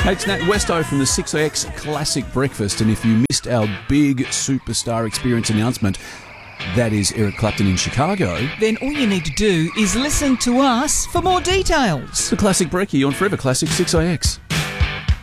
Hey, it's Nat Westo from the 6X Classic Breakfast, and if you missed our big superstar experience announcement, that is Eric Clapton in Chicago, then all you need to do is listen to us for more details. it's the Classic Brekkie on Forever Classic 6IX.